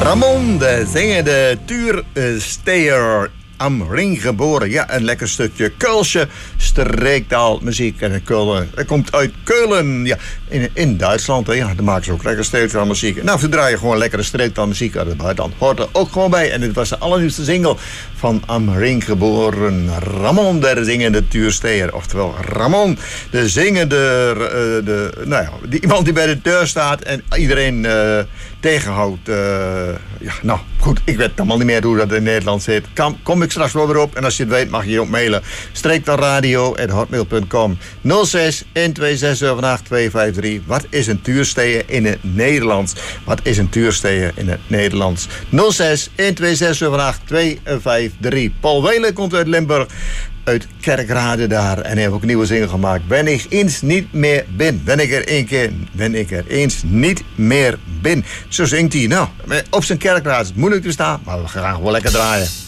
Ramon, de zingende tuursteer. Am Ring geboren. Ja, een lekker stukje Keulse streektaalmuziek. En Keulen, dat komt uit Keulen. Ja, in Duitsland. Hè. Ja, daar maken ze ook lekker streektaalmuziek. Nou, ze draaien gewoon lekkere streektaalmuziek uit het buitenland. Hoort er ook gewoon bij. En dit was de allernieuwste single van Am Ring geboren. Ramon, de zingende tuursteer. Oftewel Ramon, de zingende... iemand die bij de deur staat en iedereen tegenhoudt. Ja, nou, goed. Ik weet allemaal niet meer hoe dat in Nederland zit. Kom ik straks wel weer op. En als je het weet, mag je je ook mailen. streektaalradio@hotmail.com 06 1267 253. Wat is een tuursteer in het Nederlands? Wat is een tuursteer in het Nederlands? 06 1267 253. Paul Welen komt uit Limburg. Uit Kerkrade daar. En hij heeft ook een nieuwe single gemaakt. Ben ik eens niet meer bin. Ben ik er eens niet meer bin. Zo zingt hij. Nou, op zijn Kerkrade is het moeilijk te staan. Maar we gaan gewoon lekker draaien.